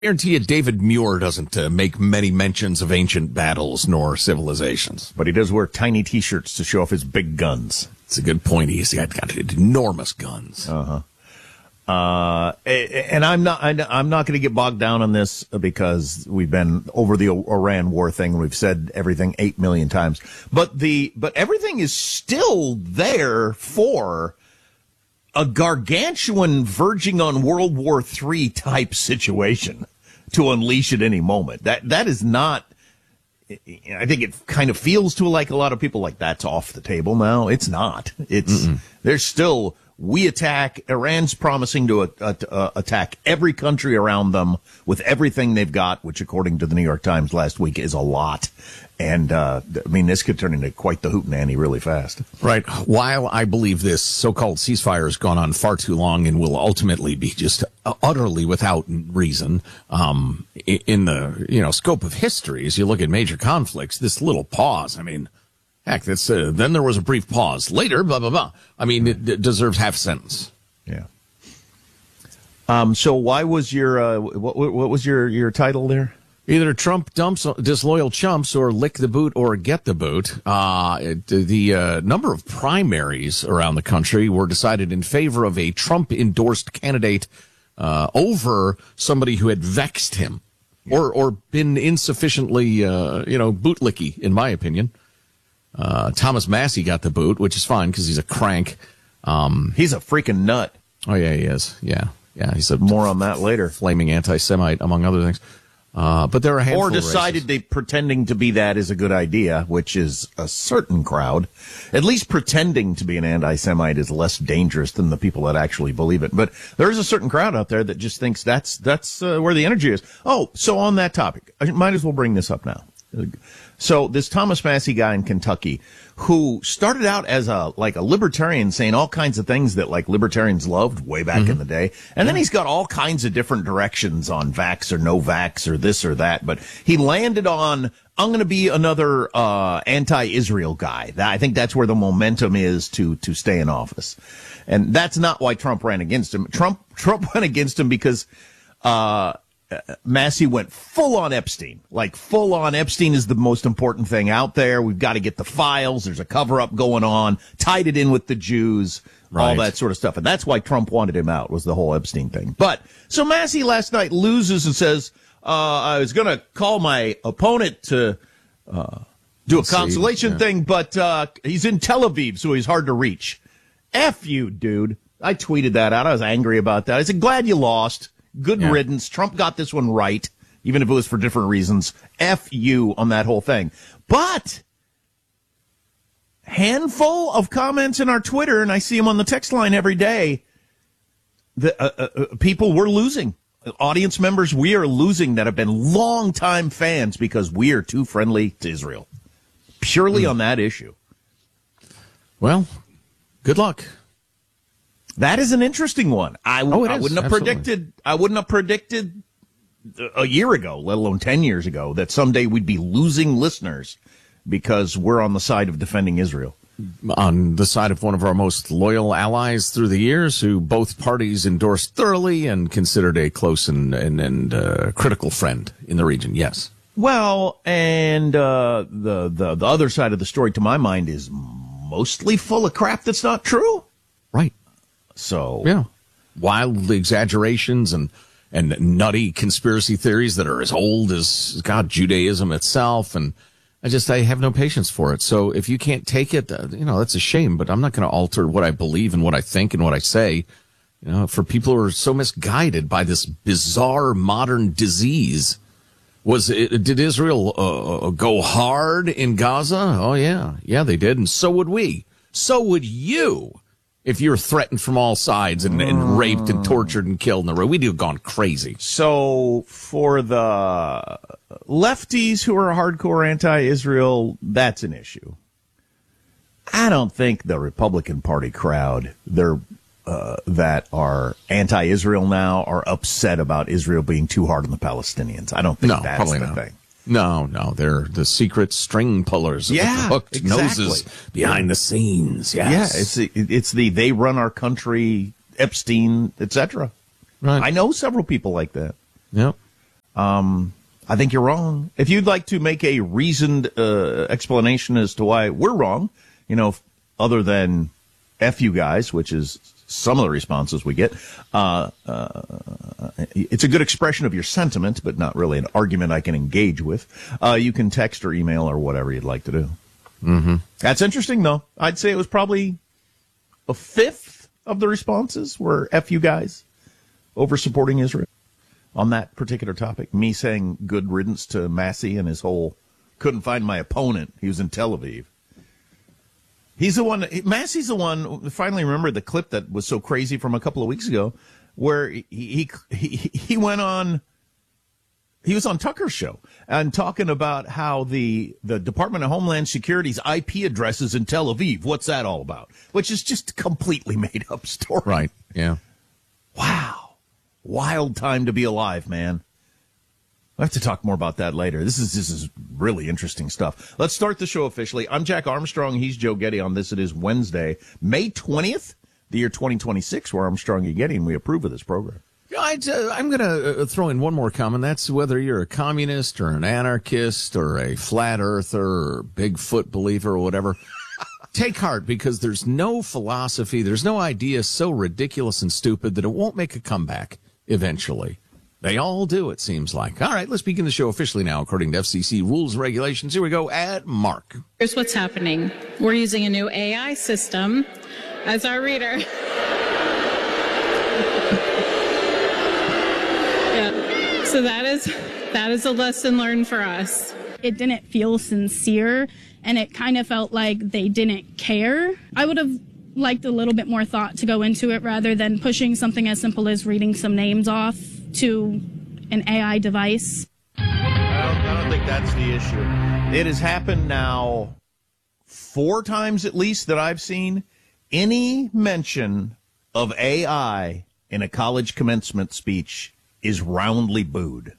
Guarantee you David Muir doesn't make many mentions of ancient battles nor civilizations. But he does wear tiny T-shirts to show off his big guns. It's a good point. He's got enormous guns. And I'm not going to get bogged down on this because we've been over the Iran war thing. We've said everything 8 million times, but everything is still there for a gargantuan verging on World War III type situation to unleash at any moment. That is not, I think it kind of feels to like a lot of people like that's off the table now. It's not. There's still, we attack, Iran's promising to attack every country around them with everything they've got, which according to the New York Times last week is a lot. And, this could turn into quite the hootenanny really fast. Right. While I believe this so-called ceasefire has gone on far too long and will ultimately be just utterly without reason, in the, scope of history, as you look at major conflicts, this little pause, heck, that's, then there was a brief pause. Later, blah, blah, blah. It deserves half a sentence. Yeah. So why was your, what was your title there? Either Trump dumps disloyal chumps or lick the boot or get the boot. The number of primaries around the country were decided in favor of a Trump-endorsed candidate over somebody who had vexed him or been insufficiently, bootlicky, in my opinion. Thomas Massie got the boot, which is fine because he's a crank. He's a freaking nut. Oh, yeah, he is. Yeah. He's more on that later. Flaming anti-Semite, among other things. But there are a handful or decided they pretending to be that is a good idea, which is a certain crowd. At least pretending to be an anti-Semite is less dangerous than the people that actually believe it. But there is a certain crowd out there that just thinks that's where the energy is. Oh, so on that topic, I might as well bring this up now. So this Thomas Massie guy in Kentucky, who started out as a libertarian saying all kinds of things that libertarians loved way back in the day. And then he's got all kinds of different directions on vax or no vax or this or that. But he landed on, I'm going to be another, anti-Israel guy. I think that's where the momentum is to stay in office. And that's not why Trump ran against him. Trump ran against him because, Massie went full on Epstein. Full on Epstein is the most important thing out there. We've got to get the files. There's a cover up going on. Tied it in with the Jews, all that sort of stuff. And that's why Trump wanted him out, was the whole Epstein thing. But so Massie last night loses and says, I was going to call my opponent to do a consolation thing, but he's in Tel Aviv, so he's hard to reach. F you, dude. I tweeted that out. I was angry about that. I said, glad you lost. Good riddance. Trump got this one right, even if it was for different reasons. F you on that whole thing. But handful of comments in our Twitter, and I see them on the text line every day. People were losing. Audience members, we are losing that have been longtime fans because we are too friendly to Israel. Purely on that issue. Well, good luck. That is an interesting one. I wouldn't have predicted a year ago, let alone 10 years ago, that someday we'd be losing listeners because we're on the side of defending Israel. On the side of one of our most loyal allies through the years, who both parties endorsed thoroughly and considered a close and critical friend in the region. Yes. Well, and the other side of the story, to my mind, is mostly full of crap that's not true. Right. So, yeah, wild exaggerations and nutty conspiracy theories that are as old as, Judaism itself. And I have no patience for it. So if you can't take it, that's a shame, but I'm not going to alter what I believe and what I think and what I say, for people who are so misguided by this bizarre modern disease. Did Israel go hard in Gaza? Oh, yeah. Yeah, they did. And so would we. So would you. If you're threatened from all sides and raped and tortured and killed in the road, we'd have gone crazy. So for the lefties who are hardcore anti-Israel, that's an issue. I don't think the Republican Party crowd, that are anti-Israel now, are upset about Israel being too hard on the Palestinians. I don't think that's the thing. No, they're the secret string pullers. With the hooked noses behind the scenes. Yes. Yeah, it's the they run our country, Epstein, etc. Right. I know several people like that. Yep. I think you're wrong. If you'd like to make a reasoned explanation as to why we're wrong, other than F you guys, which is some of the responses we get, it's a good expression of your sentiment, but not really an argument I can engage with. You can text or email or whatever you'd like to do. Mm-hmm. That's interesting, though. I'd say it was probably a fifth of the responses were F you guys over supporting Israel on that particular topic. Me saying good riddance to Massey and his whole couldn't find my opponent. He was in Tel Aviv. He's the one, Massey's the one, finally remembered the clip that was so crazy from a couple of weeks ago where he went on, he was on Tucker's show and talking about how the Department of Homeland Security's IP addresses in Tel Aviv. What's that all about? Which is just a completely made up story. Right. Yeah. Wow. Wild time to be alive, man. We'll have to talk more about that later. This is really interesting stuff. Let's start the show officially. I'm Jack Armstrong. He's Joe Getty on this. It is Wednesday, May 20th, the year 2026. We're Armstrong and Getty, and we approve of this program. I'm going to throw in one more comment. That's whether you're a communist or an anarchist or a flat earther or Bigfoot believer or whatever. Take heart, because there's no philosophy, there's no idea so ridiculous and stupid that it won't make a comeback eventually. They all do, it seems like. All right, let's begin the show officially now, according to FCC rules and regulations. Here we go at Mark. Here's what's happening. We're using a new AI system as our reader. Yeah. So that is a lesson learned for us. It didn't feel sincere, and it kind of felt like they didn't care. I would have liked a little bit more thought to go into it rather than pushing something as simple as reading some names off to an AI device. I don't think that's the issue. It has happened now 4 times at least that I've seen. Any mention of AI in a college commencement speech is roundly booed.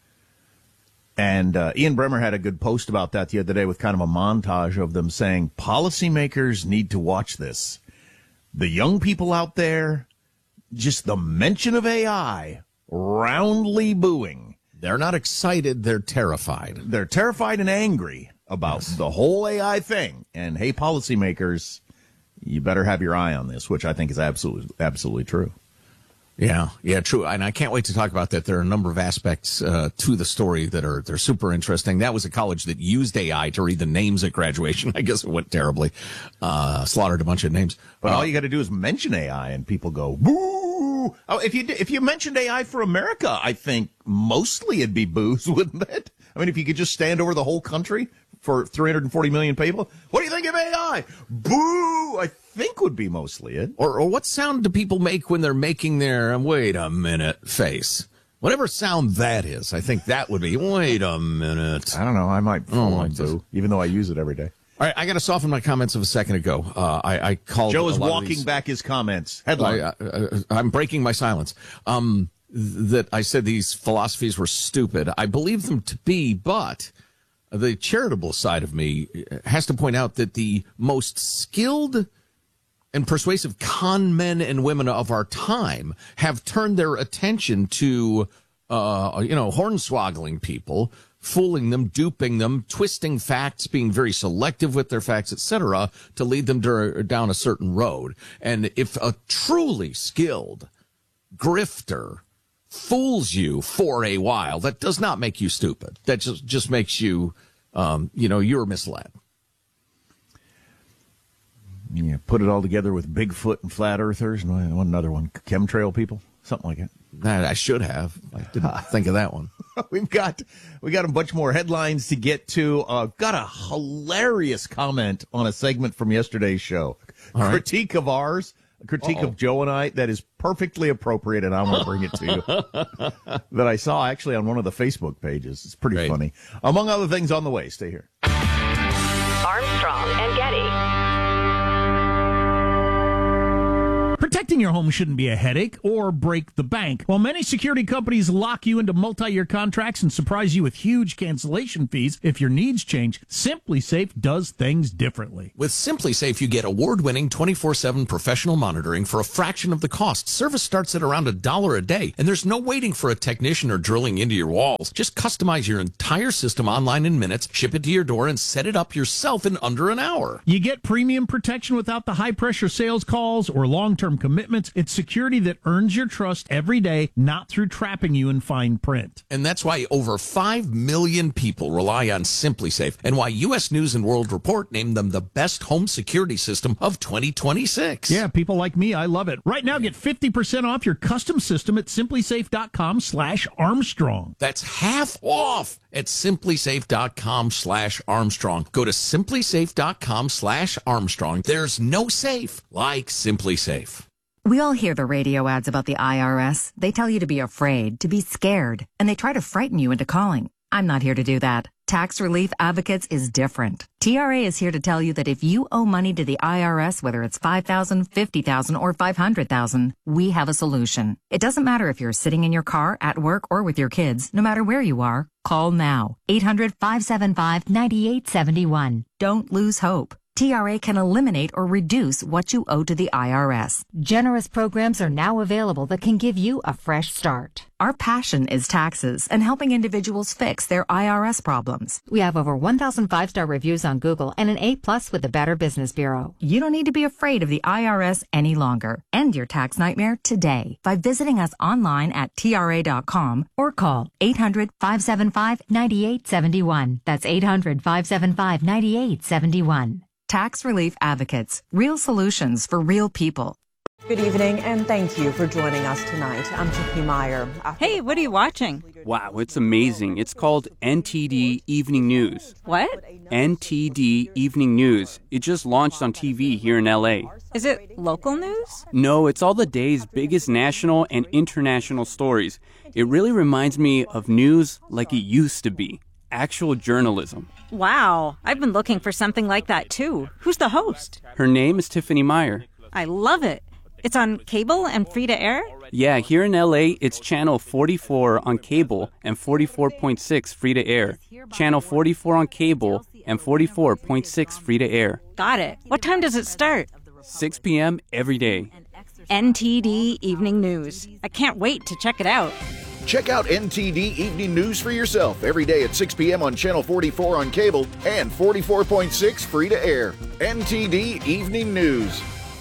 And Ian Bremmer had a good post about that the other day with kind of a montage of them saying, policymakers need to watch this. The young people out there, just the mention of AI, roundly booing. They're not excited, they're terrified. They're terrified and angry about the whole AI thing. And hey, policymakers, you better have your eye on this, which I think is absolutely true. Yeah, true. And I can't wait to talk about that. There are a number of aspects to the story that they're super interesting. That was a college that used AI to read the names at graduation. I guess it went terribly. Slaughtered a bunch of names. But all you got to do is mention AI and people go, boo! Oh, if you mentioned AI for America, I think mostly it'd be boos, wouldn't it? I mean, if you could just stand over the whole country for 340 million people, what do you think of AI? Boo! I think would be mostly it. Or what sound do people make when they're making their wait a minute face? Whatever sound that is, I think that would be wait a minute. I don't know. I might fall on boo, even though I use it every day. All right, I got to soften my comments of a second ago. I called. Joe is walking back his comments. Headline. I'm breaking my silence. That I said these philosophies were stupid. I believe them to be, but the charitable side of me has to point out that the most skilled and persuasive con men and women of our time have turned their attention to, hornswoggling people, fooling them, duping them, twisting facts, being very selective with their facts, etc., to lead them down a certain road. And if a truly skilled grifter fools you for a while, that does not make you stupid. That just makes you, you're misled. Yeah, put it all together with Bigfoot and flat earthers and another one, chemtrail people, something like that. I should have. I didn't think of that one. we got a bunch more headlines to get to. Got a hilarious comment on a segment from yesterday's show. All critique right. Of ours, a critique of Joe and I that is perfectly appropriate, and I want to bring it to you. That I saw actually on one of the Facebook pages. It's pretty funny. Among other things on the way. Stay here. Armstrong and Getty. Protecting Protecting your home shouldn't be a headache or break the bank. While many security companies lock you into multi-year contracts and surprise you with huge cancellation fees if your needs change, SimpliSafe does things differently. With SimpliSafe, you get award-winning 24/7 professional monitoring for a fraction of the cost. Service starts at around $1 a day, and there's no waiting for a technician or drilling into your walls. Just customize your entire system online in minutes, ship it to your door, and set it up yourself in under an hour. You get premium protection without the high-pressure sales calls or long-term commitments. It's security that earns your trust every day, not through trapping you in fine print. And that's why over 5 million people rely on SimpliSafe, and why U.S. News & World Report named them the best home security system of 2026. Yeah, people like me, I love it. Right now, get 50% off your custom system at simplysafe.com/Armstrong. That's half off at simplysafe.com/Armstrong. Go to simplysafe.com/Armstrong. There's no safe like SimpliSafe. We all hear the radio ads about the IRS. They tell you to be afraid, to be scared, and they try to frighten you into calling. I'm not here to do that. Tax Relief Advocates is different. TRA is here to tell you that if you owe money to the IRS, whether it's $5,000, $50,000, or $500,000, we have a solution. It doesn't matter if you're sitting in your car, at work, or with your kids. No matter where you are, call now. 800-575-9871. Don't lose hope. TRA can eliminate or reduce what you owe to the IRS. Generous programs are now available that can give you a fresh start. Our passion is taxes and helping individuals fix their IRS problems. We have over 1,000 5-star reviews on Google and an A+ with the Better Business Bureau. You don't need to be afraid of the IRS any longer. End your tax nightmare today by visiting us online at TRA.com or call 800-575-9871. That's 800-575-9871. Tax Relief Advocates. Real solutions for real people. Good evening, and thank you for joining us tonight. I'm Tiffany Meyer. Hey, what are you watching? Wow, it's amazing. It's called NTD Evening News. What? NTD Evening News. It just launched on TV here in LA. Is it local news? No, it's all the day's biggest national and international stories. It really reminds me of news like it used to be. Actual journalism. Wow, I've been looking for something like that too. Who's the host? Her name is Tiffany Meyer. I love it. It's on cable and free to air? Yeah, here in LA, it's channel 44 on cable and 44.6 free to air. Channel 44 on cable and 44.6 free to air. Got it. What time does it start? 6 p.m. every day. NTD Evening News. I can't wait to check it out. Check out NTD Evening News for yourself every day at 6 p.m. on Channel 44 on cable and 44.6 free to air. NTD Evening News.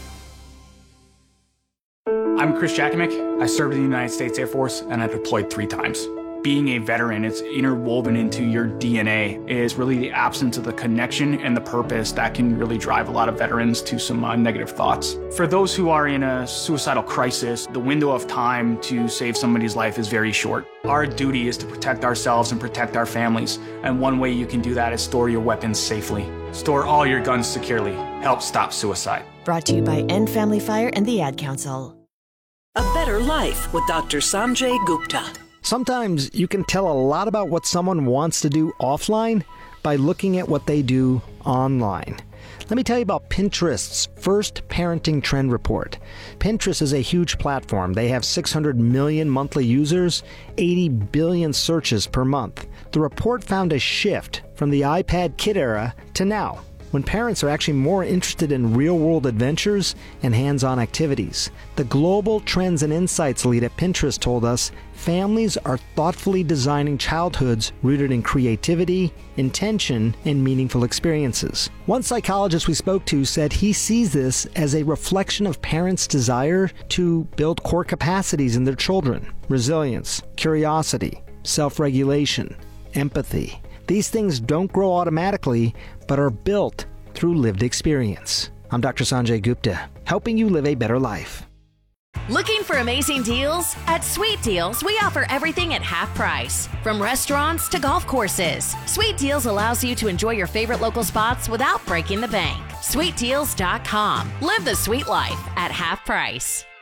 I'm Chris Jakovic. I served in the United States Air Force and I deployed 3 times. Being a veteran, it's interwoven into your DNA. It is really the absence of the connection and the purpose that can really drive a lot of veterans to some negative thoughts. For those who are in a suicidal crisis, the window of time to save somebody's life is very short. Our duty is to protect ourselves and protect our families. And one way you can do that is store your weapons safely. Store all your guns securely. Help stop suicide. Brought to you by End Family Fire and the Ad Council. A Better Life with Dr. Sanjay Gupta. Sometimes you can tell a lot about what someone wants to do offline by looking at what they do online. Let me tell you about Pinterest's first parenting trend report. Pinterest is a huge platform. They have 600 million monthly users, 80 billion searches per month. The report found a shift from the iPad kid era to now, when parents are actually more interested in real-world adventures and hands-on activities. The Global Trends and Insights lead at Pinterest told us families are thoughtfully designing childhoods rooted in creativity, intention, and meaningful experiences. One psychologist we spoke to said he sees this as a reflection of parents' desire to build core capacities in their children: resilience, curiosity, self-regulation, empathy. These things don't grow automatically, but are built through lived experience. I'm Dr. Sanjay Gupta, helping you live a better life. Looking for amazing deals? At Sweet Deals, we offer everything at half price. From restaurants to golf courses, Sweet Deals allows you to enjoy your favorite local spots without breaking the bank. SweetDeals.com. Live the sweet life at half price.